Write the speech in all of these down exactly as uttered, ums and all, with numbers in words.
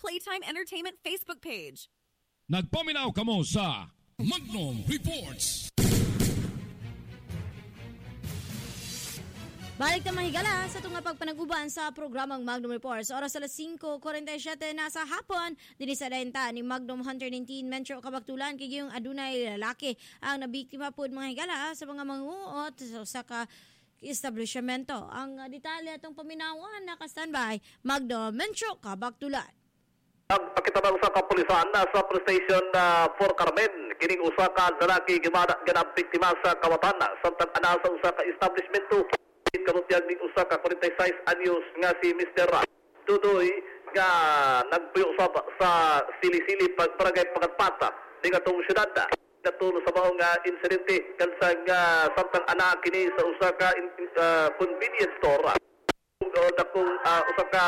Playtime Entertainment Facebook page. Nagpaminaw kamo sa Magnum Reports. Balik na mahigala sa itong pagpanag-uban sa programang Magnum Reports. Oras alas singko forty-seven na sa hapon, din sa renta ni Magnum Hunter nineteen Metro Kabaktulan kay yung adunay lalaki ang nabiktima po mga higala sa mga manguot sa ka establishmento. Ang detalye atong paminawan na ka-standby, Magnum Metro Kabaktulan. Pagkitabang sa kapulisan na sa police station uh, for Carmen, kining usa ka lalaki gimana ganang biktima sa kawatan samtang ana sa usa ka establishmento. Kamutyag ni usa ka forty-six anyos nga si Mister Tudoy nga nagpuyo sa, sa sili-sili pagbarangay Pagpata di katong syudad natulo sa maong nga insidente kansa nga samtang ana kini sa usa ka in, in, uh, convenience store uh, dakong uh, usa ka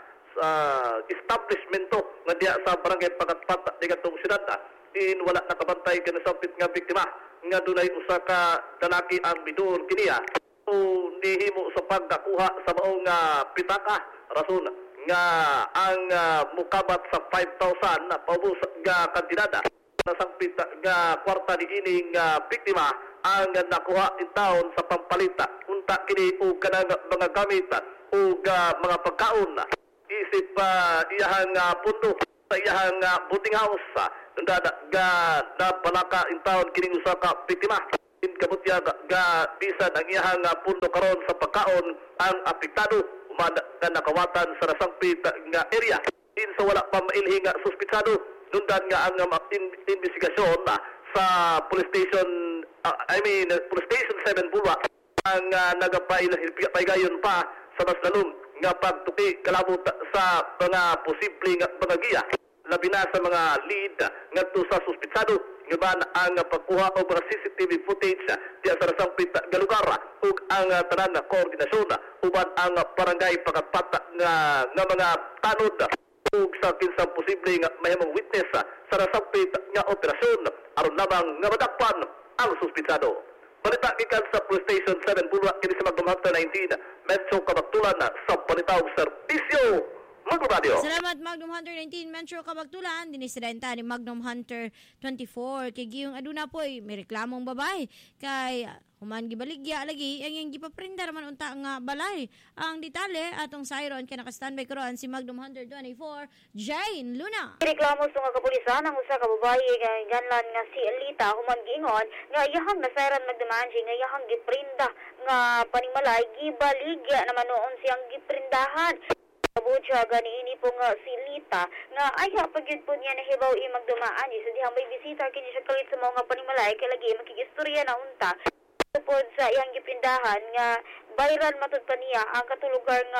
uh, establishmento nga diya sa barangay Pagpata di katong syudad in wala nakabantay kanasapit nga biktima nga dunay usa ka lalaki ang bidul kiniya o nihimo sa pagkakuha sa maong uh, pitaka rason nga ang uh, mukabat sa five thousand na paubos nga kantidad na sangpit nga kwarta ni ining uh, biktima ang uh, nakuha in taon sa pampalita unta kini o kanang mga gamit o uh, mga pagkaon isip uh, iyahang uh, pundo sa iyahang uh, boarding house uh, nga nga napalaka in taon kini usa ka biktima in kabutya ga bisan ang iyahang uh, pundo karon sa pagkaon ang apektado man nga nakawatan sa nasangpit nga area in sa wala pa mailhi nga suspitsado nundan nga ang uh, in, investigasyon uh, sa police station uh, I mean uh, police station seven Bulwa ang uh, nagapaigayon pa sa mas lalong nga pagtuki kalabot sa mga posible nga mga giya labi na sa mga lead ngadto sa suspitsado nga ba ang pagkuha og mga C C T V footage diya sa nasangpit nga lugar ug ang uh, tanan na koordinasyon uban ang uh, barangay Pagpata nga nga mga tanod ug sa kinsang posible nga mahimong witness uh, sa nasangpit nga operasyon aron lamang nga madakpan ang suspitsado. Balita gikan sa Police Station seven Bulwa kini sa Magnum Hunter nineteen Metro Kabaktulan sa Balitawag Serbisyo Magnum Radio. Salamat Magnum Hunter nineteen Metro Kabaktulan din sa renta ni Magnum Hunter twenty-four kay giyong aduna poy may reklamong babae kay human gibaligya lagi ang yang gipaprindar man unta nga balay ang detalye atong siron kay naka-standby karon si Magnum Hunter twenty-four Jane Luna. Reklamo sa mga kapulisan ang usa ka babae kay ganlan nga si Elita human giingon nga iyahang nasayran magdemanji nga iyahang giprinda nga panimalay gibaligya naman noon siyang giprindahan. Butya gani ini po nga si Lita nga ayaw pagyud po niya nahibaw i magdumaan sa dihang may bisita kini siya kalit sa mga panimalay kay lagi makikistorya na unta tupod sa iyang gipindahan nga viral matud pa niya ang katulugar nga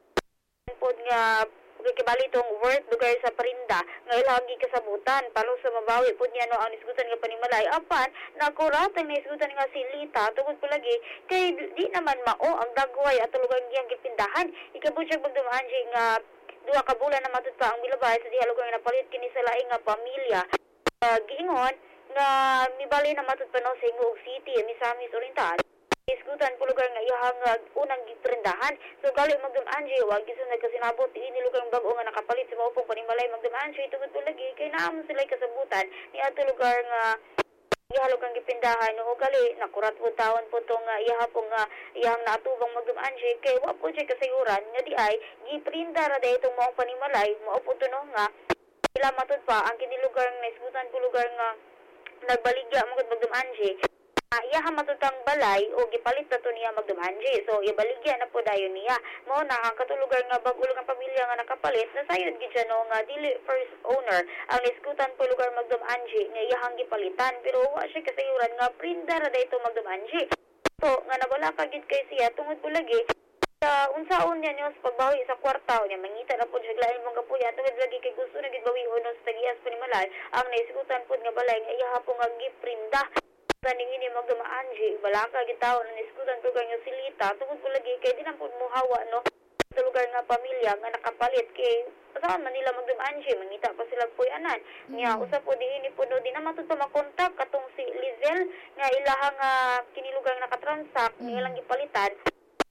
pod nga kibalitong worth lugar sa Parinda nga ilagi kasabutan palo sa mabawi pod niya no ang isgutan nga panimalay apan nakuratan na isgutan nga si Lita tungod po lagi kay di naman mao ang dagway at lugar niyang gipindahan ikabutyag magdumaan nga duha ka bulan na matud pa ang milabay sa diha lugar nga napalit kini sa laing nga pamilya uh, giingon nga mibali na matud pa no sa Ingog City Misamis Oriental isgutan po lugar nga iyahang uh, unang giprendahan. So, gali Magdum Angie, wag gisun nagkasinabot, ini lugar ng bago nga nakapalit sa maupong panimalay Magdum Angie, tungod po lagi, kay naam sila'y kasabutan, ni ato lugar nga ihalog ang gipindahan, no, gali, nakurat po taon po itong uh, iyahapong uh, iyahang naatubang Magdum Angie, kay wap po siya kasayuran, nga di ay, giprinda ra dahi itong maong panimalay, maupo to no nga, ila matod pa, ang kinilugar nga isgutan po lugar nga nagbaligya mga Magdum Angie, Uh, iyaha matutang balay o gipalit na to niya magdumanji. So, ibaligya na po dayon niya. Mo na ang katulugar nga bagulog ang pamilya nga nakapalit, nasayod gid no nga dili first owner ang niskutan po lugar magdumanji nga iyahang gipalitan. Pero wa siya kasayuran nga prinda ra dayto magdumanji. So, nga nabala ka gid kay siya tungod po lagi sa uh, unsaon niya niyo sa pagbawi sa kwarta niya mangita na po siya lain mga kapuya tungod lagi kay gusto na gid bawi uno sa tagiyas panimalay ang naiskutan po nga balay nga iyaha po nga giprinda. Taning ini Magdum Angie, balaka gitaw na niskutan po nga si Lita, tungod po lagi kay di na po muhawa no sa lugar nga pamilya nga nakapalit kay saan Manila Magdum Angie, mangita pa sila po anan. Nya mm-hmm. Usa po di ini po no di na matud pa makontak katong si Lizel nga ilahang uh, kinilugar nga nakatransact mm-hmm. nga ilang gipalitan.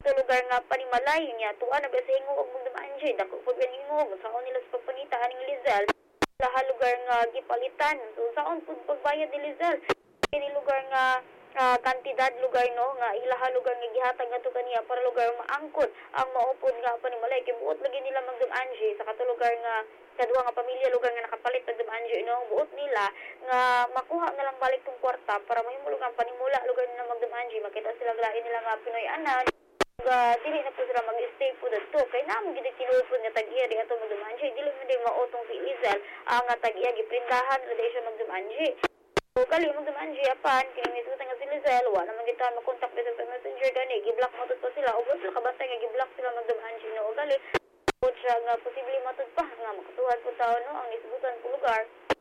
sa lugar nga Panimalay niya tuwa na ba sa hingog og magdamanji dako pud ang hingog saon nila sa pagpangita aning Lizelle sa lugar nga gipalitan so saon pud pagbayad ni Lizelle kini lugar nga uh, kantidad lugar no nga ilaha lugar nga gihatag ngadto kaniya para lugar maangkot ang maupod nga Panimalay kay buot lagi nila magdamanji sa kato lugar nga kaduha nga pamilya lugar nga nakapalit magdamanji no buot nila nga makuha na lang balik tong kwarta para mahimo lugar panimula lugar nila magdamanji makita sila lain nila nga Pinoy anan Uh, dili na po sila mag-stay po dito. Kaya naman gina kinulpon nga tag-iya di ato magdumanji. Dili mo din maotong si Lizelle ang uh, tag-iya giprindahan na di siya magdumanji. So, kali magdumanji apan, kinimisutan nga si Lizelle, wala naman dito makontak dito sa messenger gani. Giblock matod pa sila. O ba sila kabantay nga giblock sila magdumanji no? O gali, po siya nga posible matod pa nga makatuhan po tao no ang isbutan po lugar.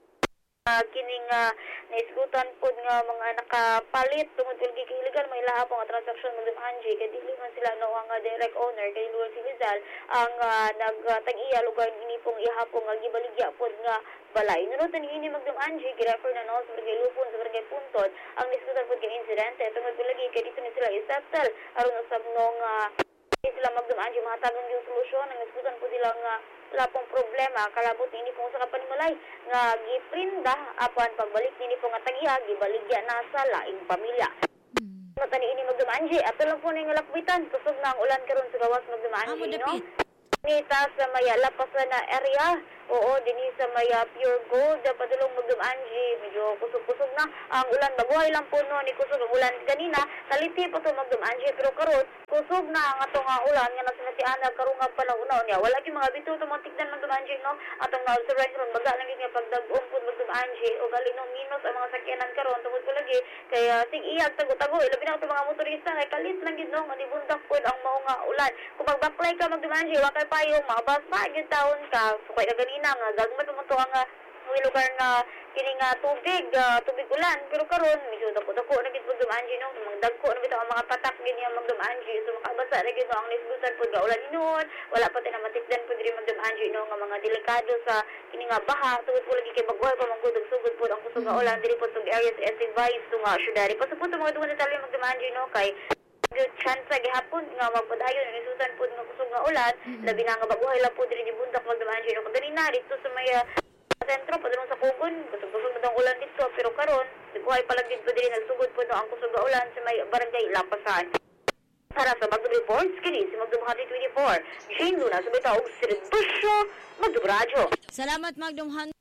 Uh, kining uh, naisgutan po nga mga nakapalit tungod kay gikiligan may laha po nga transaksyon ng Angie kay dili man sila no ang uh, direct owner kay lugar si Lizelle ang uh, nagtag-iya lugar ini pong ihapon nga gibaligya po nga balay nunutan ini magdum Angie girefer na no sa barangay Lupon sa barangay Puntod ang naisgutan po kin insidente tungod po lagi kay dito ni sila isettle aron usab nong uh, sila magdum Angie mahatagan yung solusyon ang naisgutan po sila nga wala pong problema kalabot ini pong sa Panimalay nga giprinda apan pagbalik nini pong nga tag-iya gibaligya na sa laing pamilya. Hmm. Matani ini magdumanji ato lang po ning lakbitan kusog na ang ulan karon sa gawas magdumanji no. Nita sa maya lapas na area oo dinhi sa maya Pure Gold padulong magdumanji medyo kusog-kusog na ang ulan baguhay lang po no ni kusog ang ulan kanina kaliti pa to magdumanji pero karon kusog na ang atong uh, ulan nga nasinatiana karong nga panahon niya wala gyud mga bito to matigdan magdumanji no atong na-observe ron baga lang gyud pagdag-ong pud magdumanji o gali no minus ang mga sakyanan karon tungod ko lagi kaya sig iyag tago-tago ilabi na to mga motorista kay kalit lang gyud no nga dibundak pud ang mao nga ulan kung magbaklay ka magdumanji wa kay payong mabas pa gyud taon ka so kay ganina nga gagmay pa mo to ang uh, lugar nga kini nga tubig uh, tubig ulan pero karon medyo dako-dako na gid magdumanji no magdagko na bitaw ang mga patak gid niya magdumanji so makabasa ra gid no ang nisgutan pud nga ulan inon wala pa tin matikdan pud diri magdumanji no nga mga delikado sa kini nga baha tungod po lagi kay bagway pa manggod sugod pud ang kusog nga ulan diri pud tong area sa advice to nga syudad pa pud mga duman detalye magdumanji no kay good chance sa gihapon nga magpadayon ang isutan pud nga kusog nga ulan labi na nga baguhay lang pud diri bundak magdumanji no kung na dito sa may uh, sentro padulong sa Kugon kusog-kusog na ang ulan dito pero karon buhay pa lang dito diri nagsugod pud no ang kusog nga ulan sa may barangay Lapasan. Para sa Magdum Reports kini si Magdum one twenty-four Shane Luna sa bitaw og serbisyo Magdum Radyo. Salamat Magdum Hunter.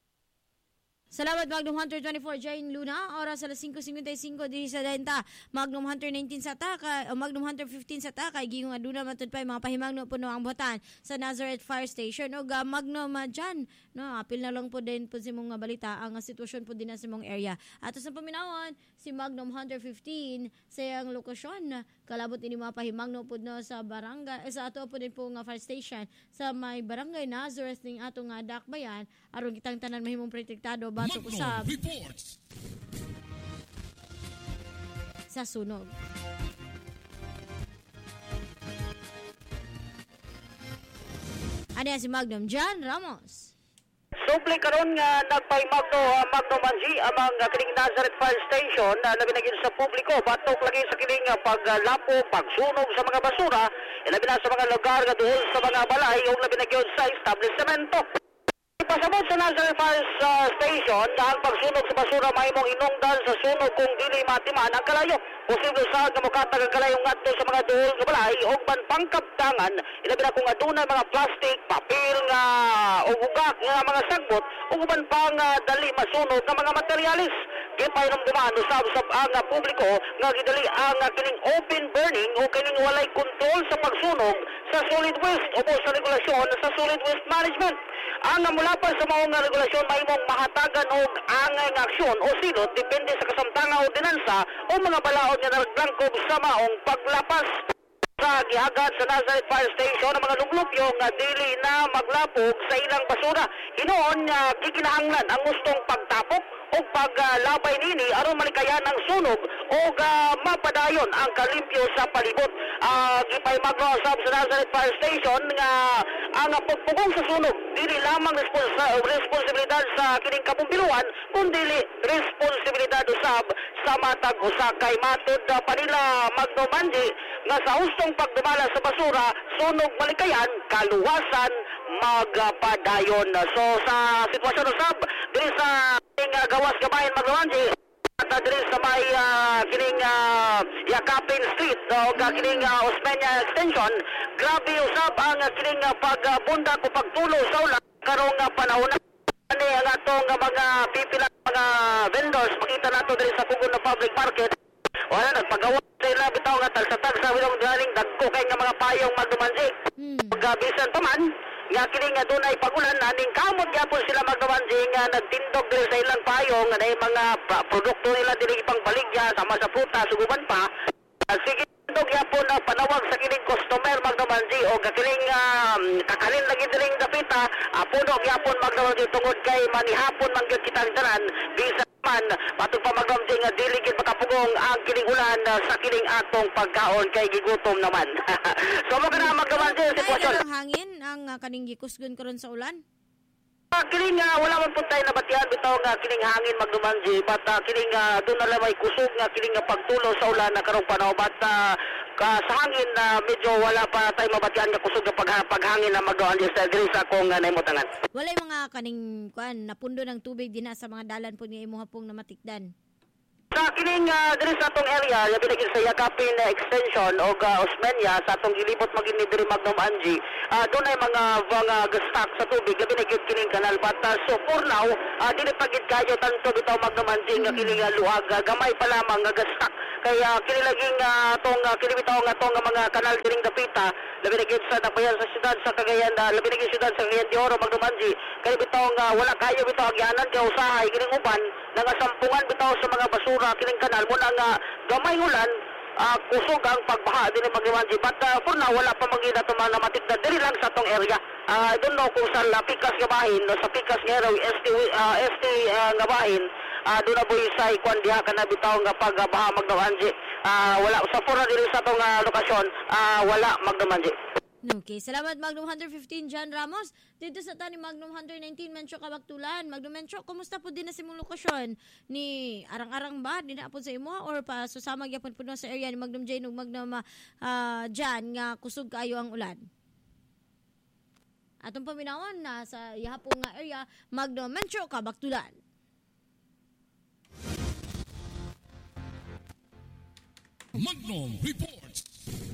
Salamat Magnum Hunter twenty-four Jane Luna oras alas five fifty-five diri sa Denta Magnum Hunter nineteen sa taka o Magnum Hunter fifteen sa taka giyong aduna matud pa mga pahimangno puno ang botan sa Nazareth Fire Station o uh, Magnum uh, dyan no apil na lang po din po si mong balita ang uh, sitwasyon po din na sa mong area ato sa paminawon si Magnum Hunter fifteen sa yang lokasyon kalabot ini mga pahimangno po no sa barangay eh, sa ato po din po nga fire station sa may barangay Nazareth ning ato nga dakbayan aron kitang tanan mahimong protektado batok usab sa sunog. Ano si Magnum John Ramos? Suple karon nga nagpahimagno uh, Magno Manji amang uh, kining Nazareth Fire Station na uh, labi na gyud sa publiko batok lagi sa kining uh, paglapo pagsunog sa mga basura labi na sa mga lugar nga duol sa mga balay ug labi na gyud sa establishmento. Pasabot sa Nazareth Fire uh, Station na ang pagsunog sa basura mahimong hinungdan sa sunog kung dili matiman ang kalayo. Posible sa nga mukatag ang kalayo ngadto sa mga duol nga balay o panpangkaptangan ilabi na kung adunay mga plastic, papel nga o ugak nga mga sagbot o uban pang uh, dali masunog nga mga materialis. Gipay nang dumano sa usab ang uh, publiko nga gidali ang uh, kining open burning o kining walay kontrol sa pagsunog sa solid waste o sa regulasyon sa solid waste management. Ang mula pa sa mga regulasyon mahimong mahatagan og angay nga aksyon o silot depende sa kasamtanga o ordinansa o mga balaod nga nagblangkob sa maong paglapas. Sa gihagat sa Nazareth Fire Station ang mga luglupyo nga dili na maglapog sa ilang basura. Hinoon nga uh, gikinahanglan ang gustong pagtapok o paglabay uh, nini aron malikayan ang sunog o uh, mapadayon ang kalimpyo sa palibot. Uh, gipay magnosab sa Nazareth Fire Station nga ang uh, pagpugong sa sunog dili lamang responsa- responsibilidad sa kining kabumbiluan kundi responsibilidad usab sa matag usa kay matud uh, pa nila Magno Manji nga sa hustong pagdumala sa basura sunog malikayan kaluwasan magpadayon. So sa sitwasyon usab diri sa uh, gawas gabayan Magno Manji at diri sa may uh, kining uh, Yakapin Street o uh, kining uh, Osmeña Extension, grabe usab ang uh, kining uh, pagbunda o pagtulo sa ulan karong uh, panahon ani ang atong uh, mga pipila mga vendors makita nato diri sa Pugon na Public Market. Wala nagpagawa sila bitaw nga tag-tag sa wilong galing dagko kay nga mga payong magdumanji. Hmm. Pagbisan pa man nga kini nga dunay pagulan aning kamot gyapon sila magdumanji nga nagtindog diri sa ilang payong nga nay mga produkto nila diri pang baligya sama sa prutas suguban pa. Uh, sige tindog gyapon na panawag sa kining customer magdumanji o gakiling um, kakalin lagi diring dapita apuno gyapon magdumanji tungod kay manihapon man gyud kitang tanan bisa man patug pa magdumanji nga dili gid makapugong ang kining ulan uh, sa kining atong pagkaon kay gigutom naman. So mo kana magdumanji sitwasyon ang hangin ang uh, kaning gikusgon karon sa ulan. Uh, kining uh, wala man pud tayo nabatian bitaw nga kining hangin magdumanji but uh, kining uh, doon na lang may kusog nga kining uh, pagtulo sa ulan na karong panahon but uh, ka, sa hangin na uh, medyo wala pa tayo mabatian nga kusog nga pag, paghangin na magdumanji sa diri sa akong uh, naimutangan. Walay mga kaning kuan napundo ng tubig dinha sa mga dalan pud nga imong pong namatikdan. Sa kining uh, diri sa atong area, yabi lagi sa Yakapin uh, Extension o uh, Osmeña sa atong gilibot magini diri Magno Manji, uh, doon ay mga mga gastak sa tubig, yabi lagi kining kanal but uh, so for now, uh, dili pagid kayo tanto bitaw Magno Manji nga kining uh, luag, uh, gamay pa lamang nga gastak. Kaya kini laging uh, tong uh, kini bitaw nga tong uh, mga kanal diring dapita, labi lagi sa nabayan sa syudad sa Cagayan, uh, labi lagi syudad sa Cagayan de Oro Magno Manji. Kaya bitaw nga uh, wala kayo bitaw agyanan kay usahay kining uban nga sampungan bitaw sa mga basura kining kanal mo nga gamay ulan uh, kusog ang pagbaha din ng Magdimanji but uh, for now wala pa magina ito mga namatikda diri lang sa atong area. uh, I don't know kung sa Pikas Gabahin no, sa Pikas Ngero S T, uh, S T uh, Gabahin uh, doon na boy sa ikwan diha ka na bitaw nga pagbaha Magdimanji. uh, wala sa pura diri sa atong uh, lokasyon uh, wala Magdimanji. Okay, salamat Magnum one fifteen John Ramos. Dito sa tani Magnum one nineteen Mencho Kabaktulan. Magnum Mencho, kumusta po din na si mong lokasyon? Ni arang-arang ba? Di na po sa imo? Or pa susama gyapon po sa area ni Magnum J ug Magnum uh, Jan nga kusog kaayo ang ulan? Atong paminawan na sa ihapong nga area Magnum Mencho Kabaktulan. Magnum Reports.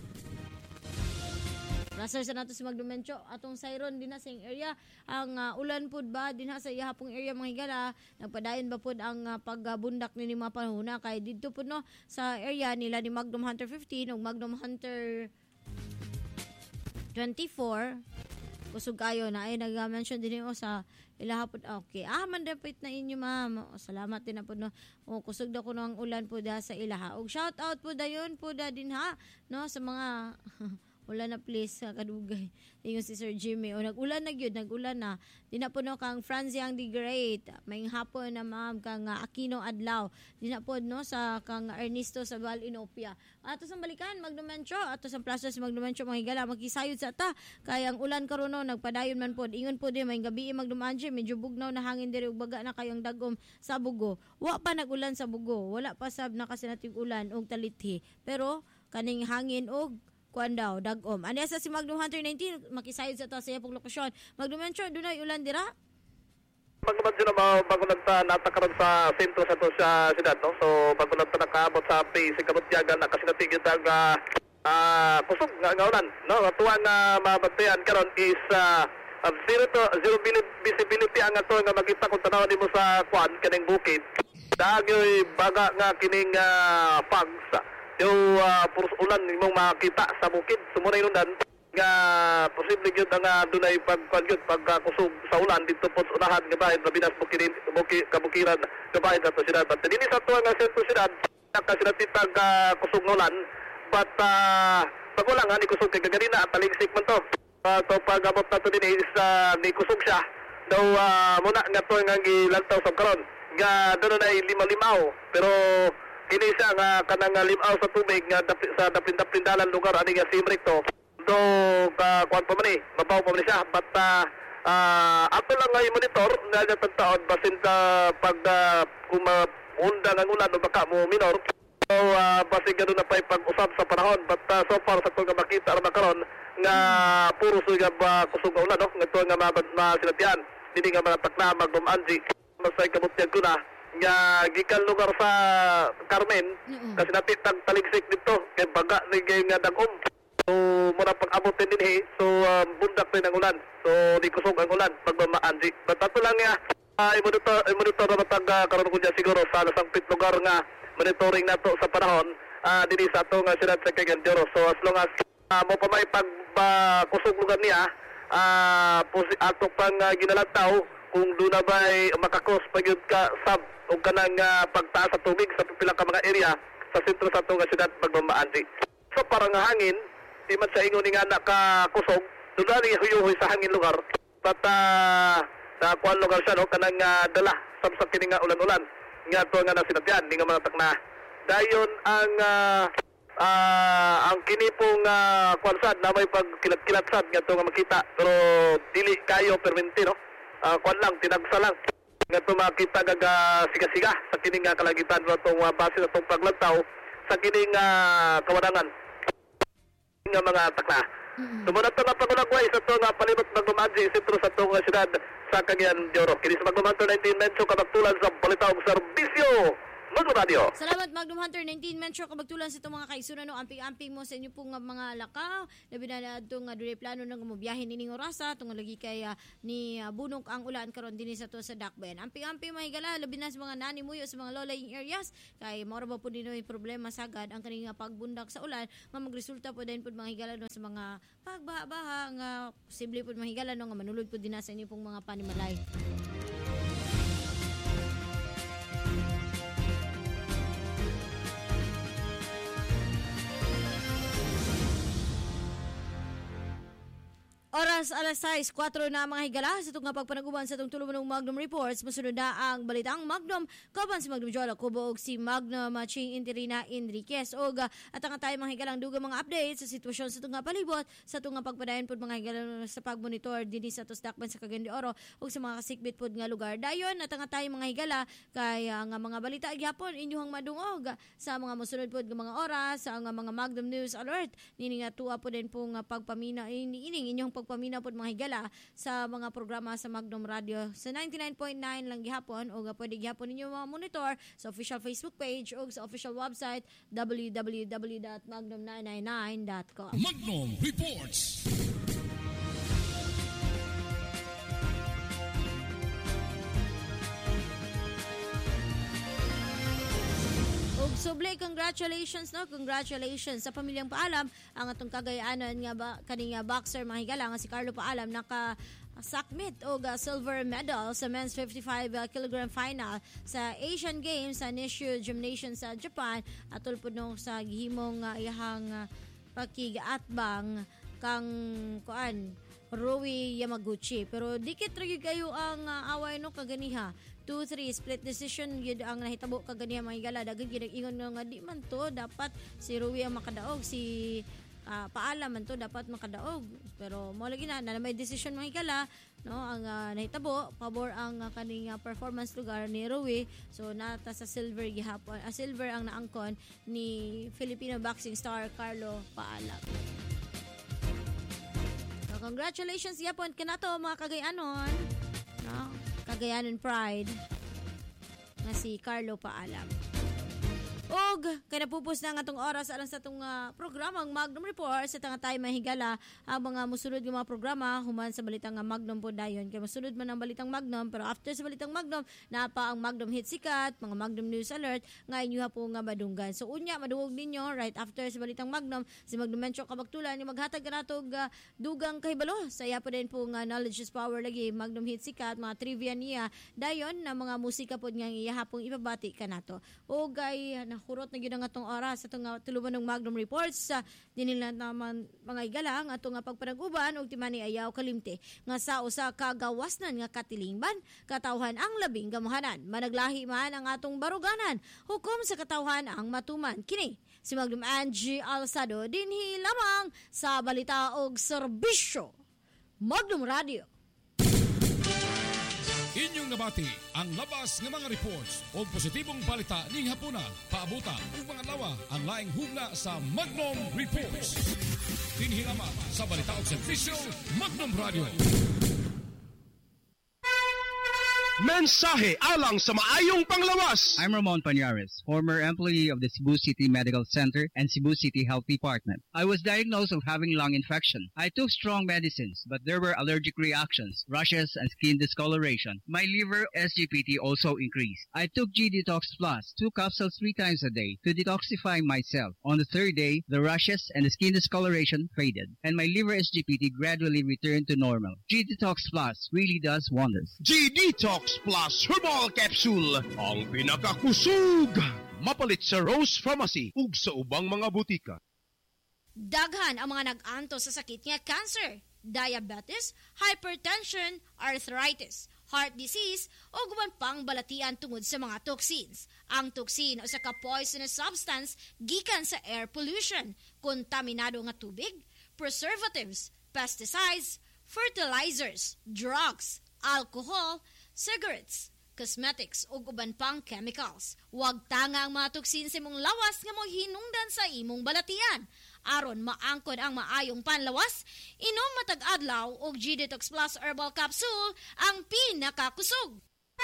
Raser sa nato si Magnum Mencho atong sayron din na sa area ang uh, ulan pud ba din sa ihapong area mga higala nagpadayon ba pud ang uh, pagbundak ni mga panahona kay didto pud no sa area nila ni Magnum Hunter fifteen ug Magnum Hunter twenty-four kusog kayo na ay nag-mention din o sa ilaha pud. Okay, ah man dapat na inyo ma'am. Salamat din na pud no. O kusog daw ko no ang ulan pud sa ilaha. Og shout out pud dayon pud din ha no sa mga wala na place sa kadugay. Ingon si Sir Jimmy. O nag-ulan na gyud, nag-ulan na. Di na po no kang Franz Yang the Great. May hapon na ma'am kang uh, Aquino Adlaw. Di na po no sa kang Ernesto sa Val Inopia. Ato sa balikan Magnum Mencho, ato sa plaza si Magnum Mencho mga higala magkisayod sa ta. Kaya ang ulan karon no nagpadayon man pod. Ingon po di may gabi Magnum Anje, medyo bugnaw na hangin diri ug baga na kayong dagom sa Bugo. Wa pa nagulan sa Bugo. Wala pa sab na kasi nating ulan og talithi. Pero kaning hangin og kuan daw dagom. Ani sa si Magnum Hunter nineteen makisayod sa ta sa iyang lokasyon. Magnum Mencho dunay ulan dira. Magnaman sila ba bago nagta natakaroon sa sentro sa to sa siyudad no. So bago nagta nakaabot sa P sa Kabutyagan na kasi natigid ang uh, kusog nga ulan no. Tuwa nga mabantayan karon is uh, zero to zero visibility ang ato nga makita kung tanaw nimo sa kuan kaning bukid. Dagyoy baga nga kining uh, pags yung uh, puros ulan mong makita sa bukid sumunay nun dan nga posible yun nga dunay pagkuan yun pagkusog sa ulan dito po unahan nga bahin mabinas bukirin buki, kabukiran nga bahin sa to siyudad but din sa tuwa nga sa to siyudad nakasinatitag uh, kusog ng ulan but uh, pag ulang ha ni kusog kay gaganina at talingsik man to uh, so pag abot na to din is uh, ni kusog siya daw uh, muna nga to nga gilantaw sa karon nga doon na lima-limaw pero kini siya nga kanang limaw sa tubig nga dapi, sa daplin-daplindalan lugar ani nga Simric to. So ka kuan pa man eh, mabaw pa man siya but uh, uh, ato lang nga i-monitor nga natagtaon basin ta pag uh, kung uh, undang ang ulan o baka mo minor. So, uh, basi ganun na pa pag-usap sa panahon. But uh, so far, sa ito nga makita rin makaroon nga puro suy nga ba kusog nga ulan, no? Nga ito nga masinatihan. Hindi nga mga takna, Magnum Angie. Masay kamutyan ko na nga gikan lugar sa Carmen. Mm-hmm. Kasi natin tagtaligsik dito. Kaya baga na nga dagom. So, muna pag-abutin din eh. So, um, bundak rin ang ulan. So, di kusog ang ulan. Magnum Angie. But ato lang nga, uh, i-monitor, i-monitor na matag uh, karoon ko dyan siguro sa nasangpit lugar nga monitoring na to sa panahon uh, dili sa ato nga siyudad sa Cagayan. So as long as uh, mo pa may pagkusog uh, lugar niya uh, pusi, ato pang uh, ginalantaw kung doon na ba'y makakos pagyud ka sab o kanang uh, pagtaas sa tubig sa pipila ka mga area sa sentro sa ato nga siyudad Magmamaanji. So parang hangin di man sa ingon nga nakakusog doon na huyuhoy sa hangin lugar but uh, sa kuan lugar siya no kanang uh, dala sab sa kini nga ulan-ulan nga to nga nasinatyan ni nga mga takna dayon ang uh, uh, ang kini pong uh, kwansad na may pagkilat-kilatsad nga to nga makita pero dili kayo perminti no uh, kwan lang tinagsa lang nga to makita gaga siga-siga sa kini nga kalagitan wa tong uh, base sa tong paglantaw sa kini nga uh, kawadangan nga mga takna. Mm-hmm. Sumunod to nga pagulagway sa to nga palibot Magmamaanji sentro sa to nga siyudad sa Cagayan de Oro. Kini sa Magnum Hunter nineteen Mencho kabagtulan sa balita ug serbisyo Magnum Radio. Salamat Magnum Hunter nineteen Mencho kabagtulan sa itong mga kaisunan no amping-amping mo sa inyo pong mga lakaw. Labi na itong uh, dure plano nang mubiyahe nining orasa itong lagi kay uh, ni uh, bunok ang ulan karon dinhi sa to sa Dakbayan. Amping-amping mahigala labi na sa mga nani muyo sa mga low-lying areas kay mao ra ba pud dinoy problema sagad ang kaning pagbundak sa ulan nga magresulta po din pud mahigala no sa mga pagbaha-baha nga posible pud mahigala no nga manulod pud din sa inyo pong mga panimalay. Oras alas sais, kwatro na mga higala sa itong pagpanaguban sa itong tulong ng Magnum Reports. Masunod na ang balitang Magnum, kauban si Magnum Jola Kubo o si Magnum Ching Interina Enriquez. O at ang tayo mga higalang dugang mga updates sa sitwasyon sa itong palibot sa itong pagpadayon po mga higalang sa pagmonitor din sa Tosdakban sa Cagayan de Oro o sa mga kasikbit po nga lugar. Dayon at ang tayo mga higala kaya nga mga balita gyapon inyong madungog sa mga musunod po mga oras sa mga Magnum News Alert. Nini nga tuwa po din po nga pagpamina ining inyong pagpamina po mga higala sa mga programa sa Magnum Radio sa ninety-nine point nine lang gihapon o pwede gihapon ninyo mga monitor sa official Facebook page o sa official website w w w dot magnum nine nine nine dot com. Magnum Reports. Sublay, congratulations no, congratulations sa pamilyang Paalam ang atong kagayanan nga ba kaning boxer mga higala nga si Carlo Paalam naka sakmit og uh, silver medal sa men's fifty-five kilogram final sa Asian Games sa Nishio Gymnasium sa Japan atol pud no sa gihimong uh, iyahang uh, pakigatbang kang kuan Rui Yamaguchi pero dikit ra gyud kayo ang uh, away no kaganiha two three split decision gyud ang nahitabo kaganiha mga higala daghan gyud ingon nga di man to dapat si Rui ang makadaog si uh, Paalam man to dapat makadaog pero mo lagi na na may decision mga higala no ang uh, nahitabo pabor ang uh, kaning uh, performance lugar ni Rui so nata sa silver gihapon uh, silver ang naangkon ni Filipino boxing star Carlo Paalam. So, congratulations yapon kanato mga kagayanon no Cagayanon Pride nga si Carlo Paalam. Og kay napupos na nga tong oras alang sa tong uh, programang Magnum Report sa tanga tayo mahigala ang mga musunod nga mga programa human sa balitang nga Magnum po dayon kay musunod man ang balitang Magnum pero after sa balitang Magnum na pa ang Magnum Hit Sikat mga Magnum News Alert nga inyo ha po nga madunggan so unya madungog ninyo right after sa balitang Magnum si Magnum Mencho kabagtulan ni maghatag kanatog uh, dugang kahibalo sa iya po din po nga knowledge is power lagi Magnum Hit Sikat mga trivia niya dayon na mga musika po nga iya hapong ipabati kanato og ay hurot na gyud ang atong oras sa atong tuluban ng Magnum Reports sa uh, dinila naman mga higala ang atong pagpanaguban og timani ayaw kalimte nga sa usa ka gawasnan nga katilingban katawhan ang labing gamuhanan managlahi man ang atong baruganan hukom sa katawhan ang matuman kini si Magnum Angie Alsado dinhi lamang sa balita og serbisyo Magnum Radio. Inyong ginabati ang labas ng mga reports o positibong balita ning hapuna. Paabuta ug mga lawa ang laing hugna sa Magnum Reports. Dinhirama sa balita o servisyo Magnum Radio. Mensahe alang sa maayong panglawas. I'm Ramon Pañares, former employee of the Cebu City Medical Center and Cebu City Health Department. I was diagnosed of having lung infection. I took strong medicines, but there were allergic reactions, rashes, and skin discoloration. My liver S G P T also increased. I took G Detox Plus, two capsules three times a day to detoxify myself. On the third day, the rashes and the skin discoloration faded, and my liver S G P T gradually returned to normal. G Detox Plus really does wonders. G Detox Plus Herbal Capsule, ang pinakakusog. Mapalit sa Rose Pharmacy ug sa ubang mga butika. Daghan ang mga nag-anto sa sakit nga cancer, diabetes, hypertension, arthritis, heart disease o guban pang balatian tungod sa mga toxins. Ang toxin o sa ka-poisonous substance gikan sa air pollution, kontaminado nga tubig, preservatives, pesticides, fertilizers, drugs, alcohol, cigarettes, cosmetics o uban pang chemicals. Huwag tanga ang mga toksin sa imong lawas nga mo hinungdan sa imong balatian. Aron maangkod ang maayong panlawas, inom matag adlaw og G Detox Plus Herbal Capsule ang pinakakusog.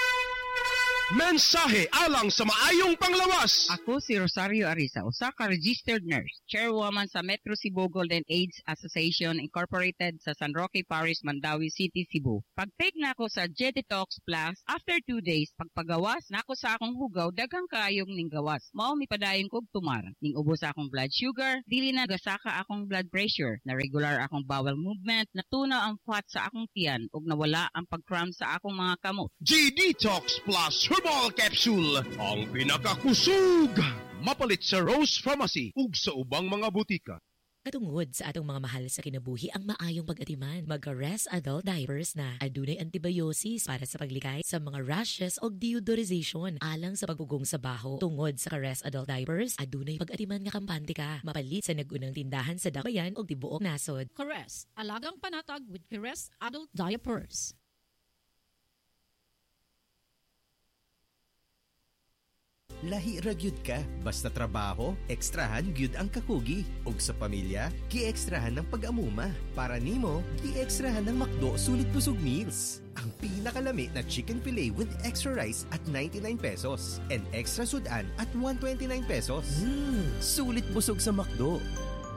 Mensahe alang sa maayong panglawas. Ako si Rosario Arisa, usa ka registered nurse, chairwoman sa Metro Cebu Golden AIDS Association Incorporated sa San Roque Parish, Mandawi City, Cebu. Pag-take na ako sa G Detox Plus, after two days, pagpagawas na ako sa akong hugaw, daghang kaayong ning gawas. Mao mi padayon kog tumara. Ning ubos sa akong blood sugar, dili na gasaka akong blood pressure, na regular akong bowel movement, natunaw ang fat sa akong tiyan, ug nawala ang pag-cramp sa akong mga kamot. G Detox Plus Herbal Capsule, ang pinakakusog. Mapalit sa Rose Pharmacy ug sa ubang mga butika. Katungod sa atong mga mahal sa kinabuhi ang maayong pag-atiman, magka-Rest Adult Diapers na. Adunay antibiosis para sa paglikay sa mga rashes o deodorization alang sa pagugong sa baho. Tungod sa Rest Adult Diapers, adunay pag-atiman nga kampante ka. Mapalit sa nagunang tindahan sa Dakbayan o tibuok nasod. Caress, alagang panatag with Rest Adult Diapers. Lahi ra gyud ka, basta trabaho, ekstrahan gyud ang kakugi. Ug sa pamilya, gi-ekstrahan ng pag-amuma. Para nimo, gi-ekstrahan ng McDo Sulit Busog Meals. Ang pinakalami na chicken fillet with extra rice at ninety-nine pesos and extra sudan at one hundred twenty-nine pesos. Mm, sulit busog sa McDo.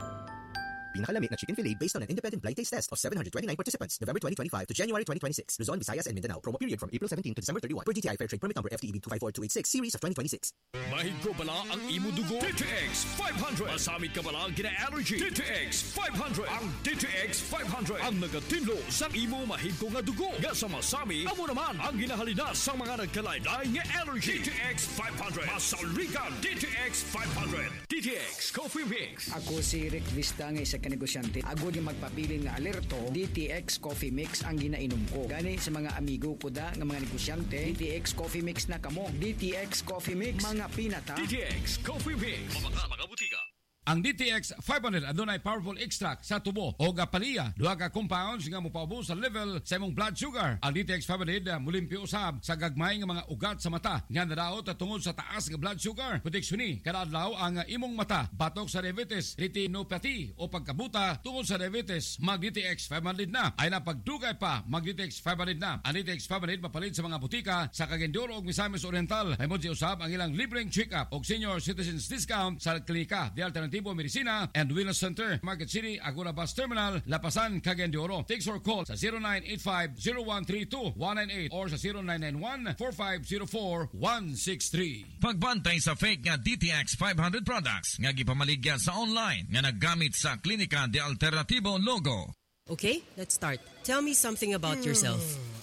Pinakalamit na chicken fillet based on an independent blind taste test of seven hundred twenty-nine participants, November twenty twenty-five to January twenty twenty-six. Luzon, Visayas, and Mindanao. Promo period from April seventeenth to December thirty-first. Per D T I Fair Trade Permit Number F T E B two five four two eight six, Series of twenty twenty-six. Mahigko bala ang imo dugo. D T X five hundred. Masamit ka bala ang gina-allergy. D T X five hundred. Ang D T X five hundred ang nagatinlo sa imo mahigko nga dugo. Nga sa masami, amo naman ang ginahalina sa mga nagkalain-lain nga allergy. D T X five hundred. Masalikan D T X five hundred. D T X Coffee Mix. Ako si Rick Vista nga isa ka negosyante. Ako di magpabiling nga alerto, D T X Coffee Mix ang ginainom ko. Gani sa mga amigo ko da nga mga negosyante, D T X Coffee Mix na kamo. D T X Coffee Mix, mga pinata. D T X Coffee Mix. Mga mga butika. Ang D T X five hundred adunay powerful extract sa tubo o gapaliya. Duha ka compounds nga mopaubos sa level sa imong blood sugar. Ang D T X five hundred mulimpyo usab sa gagmay nga mga ugat sa mata. Nga nadaot tungod sa taas nga blood sugar. Proteksyon kada adlaw ang imong mata batok sa diabetes, retinopathy o pagkabuta tungod sa diabetes. Mag D T X five hundred na. Ay na pagdugay pa mag D T X five hundred na. Ang D T X five hundred mapalit sa mga butika sa Cagayan ug Misamis Oriental. May modji usab ang ilang libreng check-up o senior citizens discount sa klinika di alternative Medicina and Wellness Center, Market City, Agora Bus Terminal, Lapasan, Cagayan de Oro. Text or call sa zero nine eight five zero one three two one nine eight or sa zero nine nine one four five zero four one six three. Pagbantay sa fake nga D T X five hundred products nga gipamaligya sa online nga naggamit sa Klinika de Alternativo logo. Okay, let's start. Tell me something about hmm. yourself.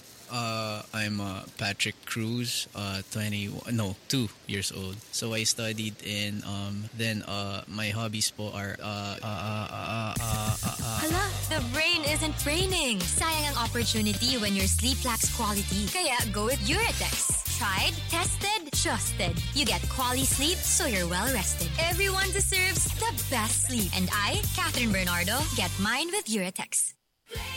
Uh, I'm uh, Patrick Cruz, uh, twenty, no, two years old. So I studied in, um, then uh, my hobbies po are, uh, uh, uh, uh, uh, uh, uh. Hala, the brain isn't braining. Sayang ang opportunity when your sleep lacks quality. Kaya go with Uratex. Tried, tested, trusted. You get quality sleep so you're well rested. Everyone deserves the best sleep. And I, Catherine Bernardo, get mine with Uratex.